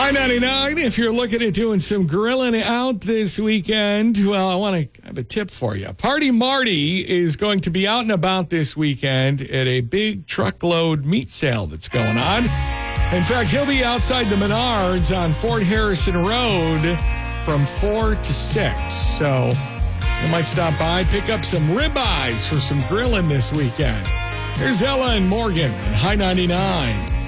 High 99, if you're looking at doing some grilling out this weekend, well, I want to have a tip for you. Party Marty is going to be out and about this weekend at a big truckload meat sale that's going on. In fact, he'll be outside the Menards on Fort Harrison Road from 4 to 6. So you might stop by, pick up some ribeyes for some grilling this weekend. Here's Ella and Morgan on High 99.